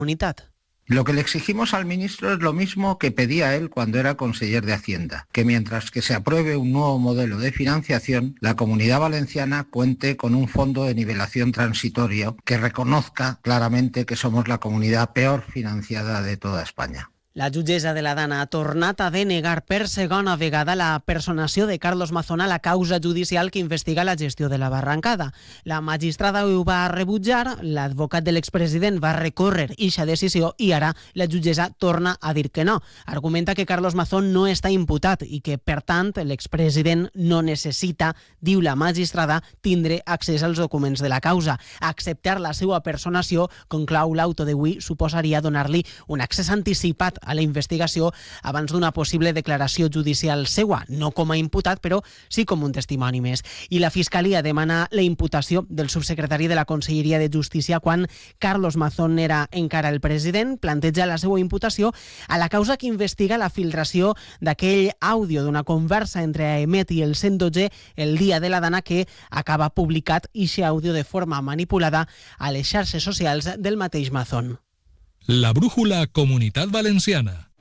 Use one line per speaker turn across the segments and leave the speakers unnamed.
comunitat.
Lo que le exigimos al ministro es lo mismo que pedía él cuando era conseller de Hacienda, que mientras que se apruebe un nuevo modelo de financiación, la Comunidad Valenciana cuente con un fondo de nivelación transitorio que reconozca claramente que somos la comunidad peor financiada de toda España.
La jutgessa de la Dana ha tornat a denegar per segona vegada la personació de Carlos Mazón a la causa judicial que investiga la gestió de la barrancada. La magistrada ho va rebutjar, l'advocat de l'expresident va recórrer eixa decisió i ara la jutgessa torna a dir que no. Argumenta que Carlos Mazón no està imputat i que, per tant, l'expresident no necessita, diu la magistrada, tindre accés als documents de la causa. Acceptar la seva personació, conclau l'auto d'avui, suposaria donar-li un accés anticipat a la investigació abans d'una possible declaració judicial seua, no com a imputat, però sí com un testimoni més. I la Fiscalia demana la imputació del subsecretari de la Conselleria de Justícia quan Carlos Mazón era encara el president, planteja la seva imputació a la causa que investiga la filtració d'aquell àudio d'una conversa entre Aemet i el 112 el dia de la Dana que acaba publicat eixe àudio de forma manipulada a les xarxes socials del mateix Mazón.
La brújula Comunidad Valenciana.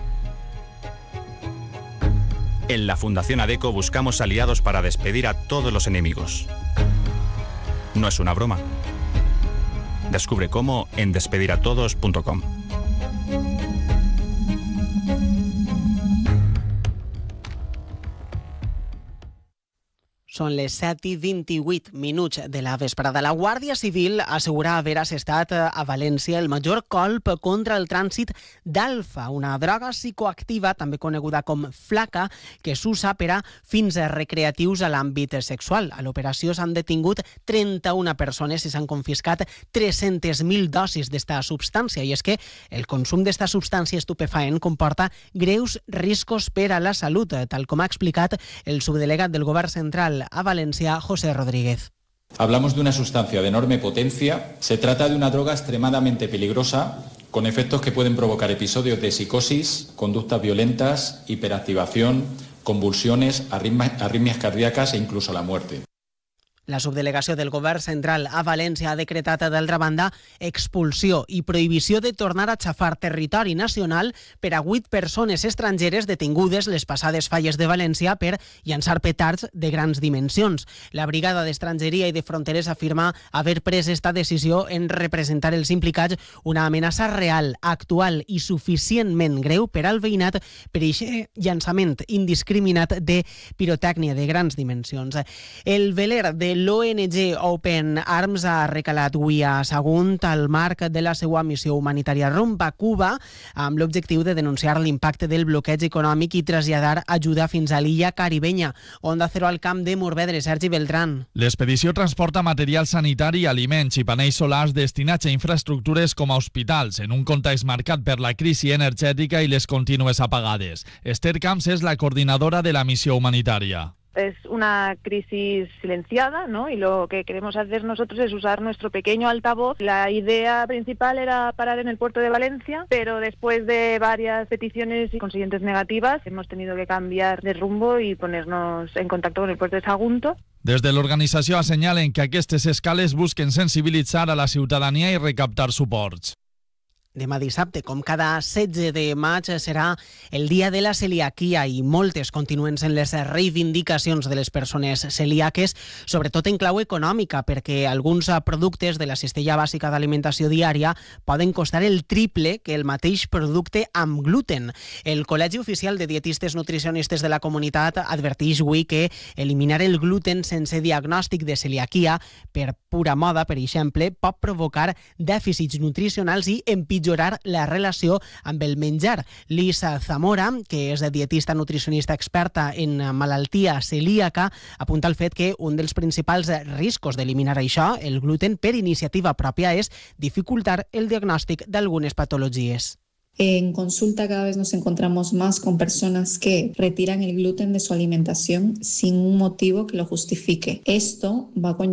En la Fundación ADECO buscamos aliados para despedir a todos los enemigos. No es una broma. Descubre cómo en despediratodos.com.
Són les 7:28 de la vesprada. La Guàrdia Civil assegura haver assestat a València el major colp contra el trànsit d'alfa, una droga psicoactiva, també coneguda com flaca, que s'usa per a fins recreatius a l'àmbit sexual. A l'operació s'han detingut 31 persones i s'han confiscat 300.000 dosis d'esta substància. I és que el consum d'esta substància estupefaent comporta greus riscos per a la salut, tal com ha explicat el subdelegat del Govern Central a Valencia, José Rodríguez.
Hablamos de una sustancia de enorme potencia. Se trata de una droga extremadamente peligrosa, con efectos que pueden provocar episodios de psicosis, conductas violentas, hiperactivación, convulsiones, arritmias cardíacas e incluso la muerte.
La subdelegació del Govern Central a València ha decretat, d'altra banda, expulsió i prohibició de tornar a xafar territori nacional per a 8 persones estrangeres detingudes les passades falles de València per llançar petards de grans dimensions. La Brigada d'Estrangeria i de Fronteres afirma haver pres esta decisió en representar els implicats una amenaça real, actual i suficientment greu per al veïnat per aquest llançament indiscriminat de pirotècnia de grans dimensions. El veler de l'ONG Open Arms ha recalat avui a Sagunt al marc de la seva missió humanitària rumb a Cuba amb l'objectiu de denunciar l'impacte del bloqueig econòmic i traslladar ajuda fins a l'illa caribenya. Onda Cero al camp de Morvedre, Sergi Beltrán.
L'expedició transporta material sanitari, aliments i panells solars destinats a infraestructures com a hospitals, en un context marcat per la crisi energètica i les contínues apagades. Esther Camps és la coordinadora de la missió humanitària.
Es una crisis silenciada, ¿no? Y lo que queremos hacer nosotros es usar nuestro pequeño altavoz. La idea principal era parar en el puerto de Valencia, pero después de varias peticiones y consiguientes negativas, hemos tenido que cambiar de rumbo y ponernos en contacto con el puerto de Sagunto.
Des de l'organització assenyalen que aquestes escales busquen sensibilitzar a la ciutadania i recaptar suports.
Demà dissabte, com cada 16 de maig, serà el dia de la celiaquia i moltes continuen sent les reivindicacions de les persones celíaques, sobretot en clau econòmica, perquè alguns productes de la cistella bàsica d'alimentació diària poden costar el triple que el mateix producte amb gluten. El Col·legi Oficial de Dietistes Nutricionistes de la Comunitat adverteix avui que eliminar el gluten sense diagnòstic de celiaquia per pura moda, per exemple, pot provocar dèficits nutricionals i empitjorar la relació amb el menjar. Lisa Zamora, que és dietista nutricionista experta en malaltia celíaca, apunta al fet que un dels principals riscos d'eliminar això, el gluten, per iniciativa pròpia, és dificultar el diagnòstic d'algunes patologies.
En consulta cada vez nos encontramos más con personas que retiran el gluten de su alimentación sin un motivo que lo justifique. Esto va a